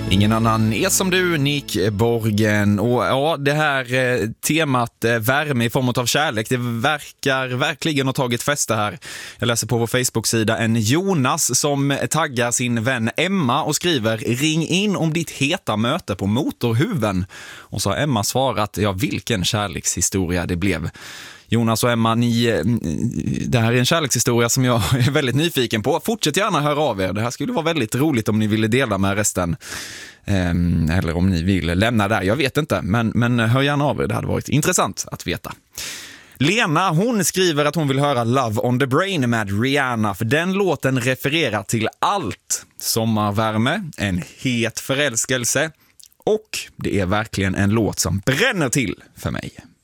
Ingen annan är som du, Nick Borgen. Och ja, det här temat värme i form av kärlek, det verkar verkligen ha tagit fäste här. Jag läser på vår Facebook-sida en Jonas som taggar sin vän Emma och skriver: ring in om ditt heta möte på Motorhuven. Och så har Emma svarat: ja, vilken kärlekshistoria det blev. Jonas och Emma, det här är en kärlekshistoria som jag är väldigt nyfiken på. Fortsätt gärna höra av er. Det här skulle vara väldigt roligt om ni ville dela med resten. Eller om ni vill lämna där, jag vet inte. Men hör gärna av er, det hade varit intressant att veta. Lena, hon skriver att hon vill höra Love on the Brain med Rihanna, för den låten refererar till allt. Sommarvärme, en het förälskelse och det är verkligen en låt som bränner till för mig.